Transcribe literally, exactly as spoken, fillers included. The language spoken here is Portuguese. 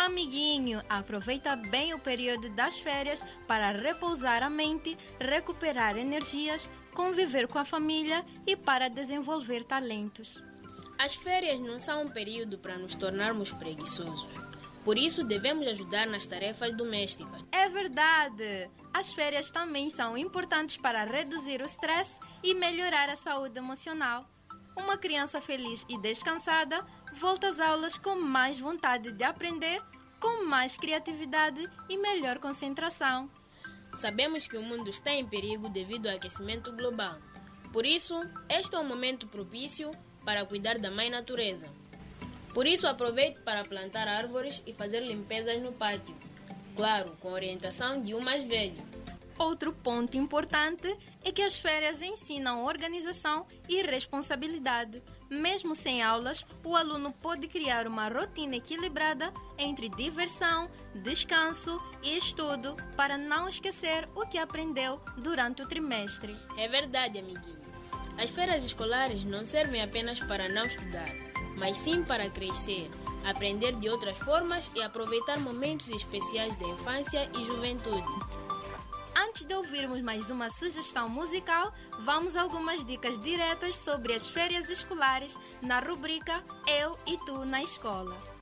Amiguinho, aproveita bem o período das férias para repousar a mente, recuperar energias, conviver com a família e para desenvolver talentos. As férias não são um período para nos tornarmos preguiçosos. Por isso, devemos ajudar nas tarefas domésticas. É verdade! As férias também são importantes para reduzir o stress e melhorar a saúde emocional. Uma criança feliz e descansada volta às aulas com mais vontade de aprender, com mais criatividade e melhor concentração. Sabemos que o mundo está em perigo devido ao aquecimento global. Por isso, este é um momento propício para cuidar da mãe natureza. Por isso, aproveite para plantar árvores e fazer limpezas no pátio. Claro, com orientação de um mais velho. Outro ponto importante é que as férias ensinam organização e responsabilidade. Mesmo sem aulas, o aluno pode criar uma rotina equilibrada entre diversão, descanso e estudo para não esquecer o que aprendeu durante o trimestre. É verdade, amiguinho. As férias escolares não servem apenas para não estudar, mas sim para crescer, aprender de outras formas e aproveitar momentos especiais da infância e juventude. Antes de ouvirmos mais uma sugestão musical, vamos a algumas dicas diretas sobre as férias escolares na rubrica Eu e Tu na Escola.